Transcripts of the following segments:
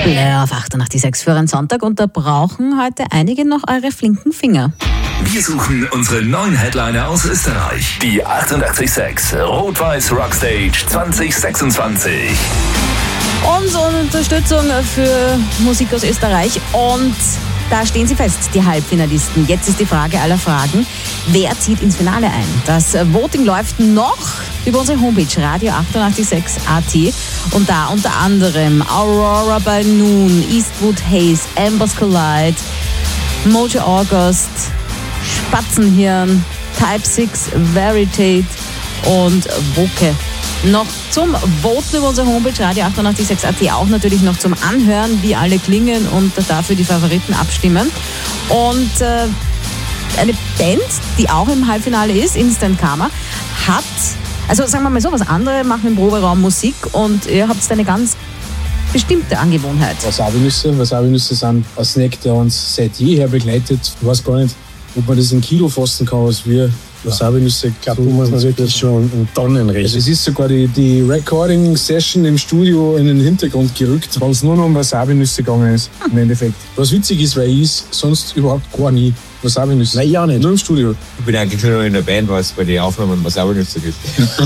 Blair auf 88.6 für einen Sonntag und da brauchen heute einige noch eure flinken Finger. Wir suchen unsere neuen Headliner aus Österreich. Die 88.6 Rot-Weiß Rockstage 2026. Unsere Unterstützung für Musik aus Österreich und da stehen sie fest, die Halbfinalisten. Jetzt ist die Frage aller Fragen, wer zieht ins Finale ein? Das Voting läuft noch über unsere Homepage radio886.at und da unter anderem Aurora by Noon, Eastwood Haze, Embers Collide, Mojo August, Spatzenhirn, Type 6, Veritate und Woke. Noch zum Voten über unsere Homepage radio886.at, auch natürlich noch zum Anhören, wie alle klingen und dafür die Favoriten abstimmen. Und eine Band, die auch im Halbfinale ist, Instant Karma, hat, also sagen wir mal so, was andere machen im Proberaum Musik und ihr habt eine ganz bestimmte Angewohnheit. Wasabi-Nüsse sind ein Snack, der uns seit jeher begleitet. Ich weiß gar nicht, ob man das in Kilo fassen kann, was wir Wasabi-Nüsse. Ich glaube, da muss man wirklich schon in Tonnen rechnen. Also es ist sogar die Recording-Session im Studio in den Hintergrund gerückt, weil es nur noch um Wasabi-Nüsse gegangen ist, im Endeffekt. Was witzig ist, weil ich sonst überhaupt gar nie Wasabi-Nüsse. Nein, ja nicht. Nur im Studio. Ich bin eigentlich nur in der Band, weil es bei den Aufnahmen Wasabi-Nüsse gibt.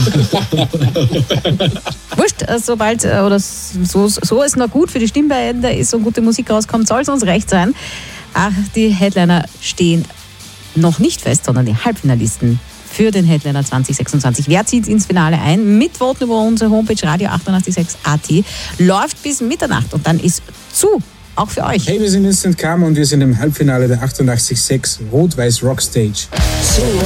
Wurscht, sobald, oder so es noch gut für die Stimmbänder ist und gute Musik rauskommt, soll es uns recht sein. Ach, die Headliner stehen noch nicht fest, sondern die Halbfinalisten für den Headliner 2026. Wer zieht ins Finale ein? Mitvoten über unsere Homepage radio886.at. Läuft bis Mitternacht und dann ist zu, auch für euch. Hey, wir sind Instant Karma und wir sind im Halbfinale der 88.6 Rot-Weiß Rockstage. So